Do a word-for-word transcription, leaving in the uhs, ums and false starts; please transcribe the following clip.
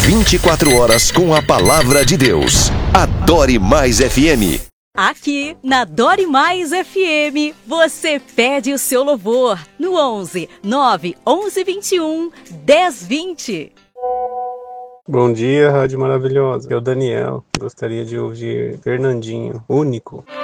vinte e quatro horas com a palavra de Deus. Adore Mais F M. Aqui na Dore Mais F M, você pede o seu louvor no onze, nove, onze, vinte e um, dez, vinte. Bom dia, Rádio Maravilhosa. Eu, Daniel, gostaria de ouvir Fernandinho, Único.